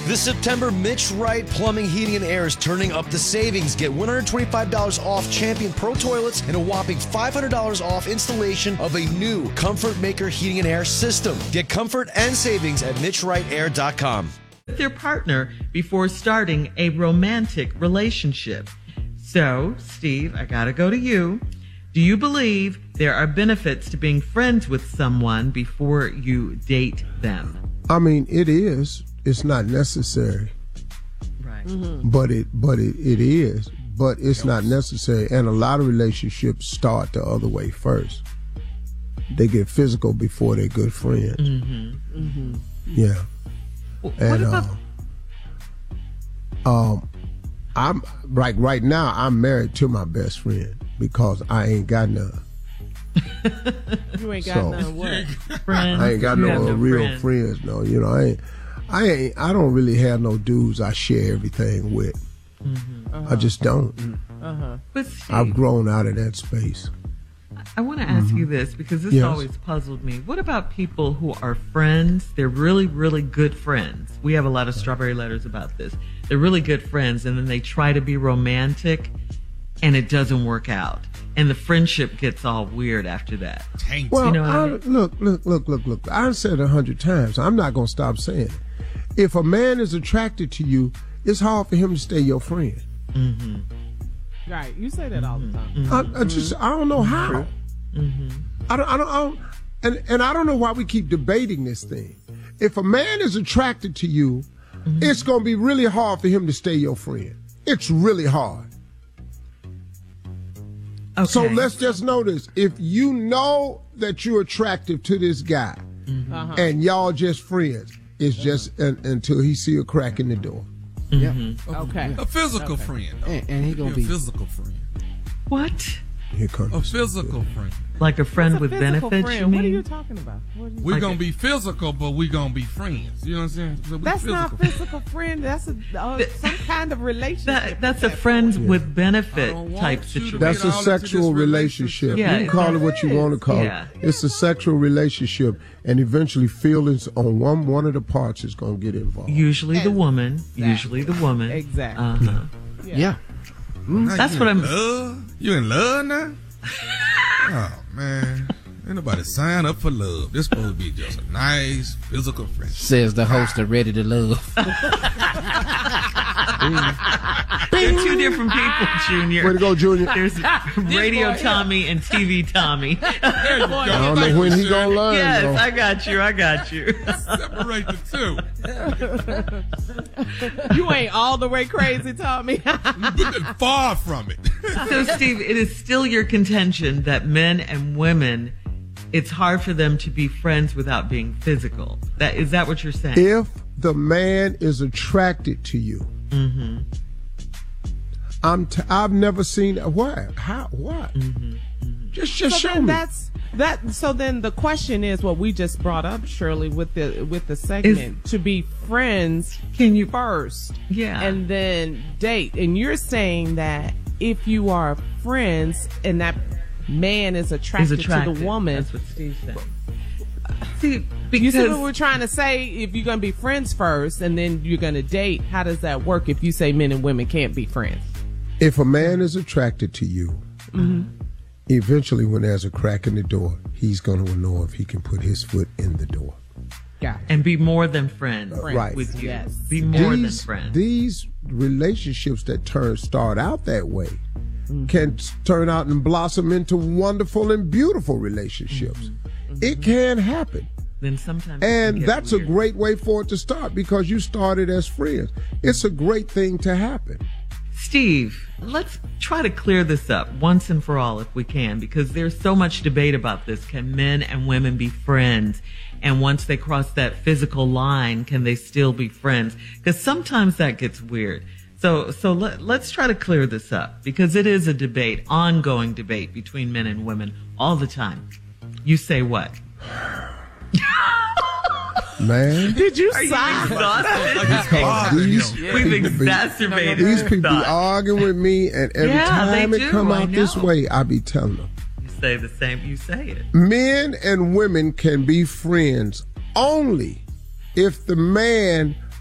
This September, Mitch Wright Plumbing, Heating, and Air is turning up the savings. Get $125 off Champion Pro Toilets and a whopping $500 off installation of a new Comfort Maker Heating and Air system. Get comfort and savings at MitchWrightAir.com. With their partner before starting a romantic relationship. So, Steve, I gotta go to you. Do you believe there are benefits to being friends with someone before you date them? I mean, it is. It's not necessary. Right. Mm-hmm. But it is. But it's not necessary. And a lot of relationships start the other way first. They get physical before they're good friends. Mm-hmm. Mm-hmm. Yeah. What about... I'm like right now I'm married to my best friend because I ain't got none. You ain't got none what? Friends. I ain't got no real friends. No, you know, I don't really have no dudes I share everything with. Mm-hmm. I just don't. Uh-huh. But Steve, I've grown out of that space. I want to ask you this because this always puzzled me. What about people who are friends? They're really, really good friends. We have a lot of strawberry letters about this. They're really good friends, and then they try to be romantic, and it doesn't work out. And the friendship gets all weird after that. Well, you know what I mean? Look. I've said it 100 times. I'm not going to stop saying it. If a man is attracted to you, it's hard for him to stay your friend. Mm-hmm. Right, you say that all the time. Mm-hmm. I don't know how. Mm-hmm. I don't, and I don't know why we keep debating this thing. If a man is attracted to you, it's going to be really hard for him to stay your friend. It's really hard. Okay. So let's just know this. If you know that you're attractive to this guy and y'all just friends, it's just until he see a crack in the door. Mm-hmm. Okay. A physical friend. And he gonna be a physical friend. What? Here comes a physical friend. Like a friend with benefits, friend? You mean? What are you talking about? We're going to be physical, but we're going to be friends. You know what I'm saying? So that's not physical friend. That's some kind of relationship. That's a friends with benefit type situation. That's a sexual relationship. Yeah, you can call it what you want to call Yeah. it. It's a sexual relationship, and eventually feelings on one of the parts is going to get involved. Usually the woman. Exactly. Uh-huh. yeah. That's what I'm... You in love now? Oh, man. Ain't nobody sign up for love. This supposed to be just a nice physical friendship. Says the host of Ready to Love. They're two different people, Junior. Way to go, Junior. There's Radio Tommy and TV Tommy. There you go. I don't know when he going to learn. Yes, though. I got you. Separate the two. You ain't all the way crazy, Tommy. Far from it. So, Steve, it is still your contention that men and women, it's hard for them to be friends without being physical. Is that what you're saying? If the man is attracted to you, I've never seen what? How? What? Just show me. So then the question is what we just brought up, Shirley, with the segment, to be friends. Can you first? Yeah, and then date. And you're saying that if you are friends and that man is attracted to the woman, that's what Steve said. See, you see what we're trying to say? If you're going to be friends first and then you're going to date, how does that work if you say men and women can't be friends? If a man is attracted to you, eventually when there's a crack in the door, he's going to know if he can put his foot in the door. Got it. And be more than friends right. with you. Yes. Be more than friends. These relationships that start out that way can turn out and blossom into wonderful and beautiful relationships. It can happen. Then sometimes and that's weird. A great way for it to start because you started as friends. It's a great thing to happen. Steve, let's try to clear this up once and for all if we can, because there's so much debate about this. Can men and women be friends? And once they cross that physical line, can they still be friends? Because sometimes that gets weird. So let's try to clear this up because it is a debate, ongoing debate between men and women all the time. You say what? Man, did you sigh? We've exacerbated these people be arguing with me, and every time it come out this way, I be telling them. You say the same. You say it. Men and women can be friends only if the man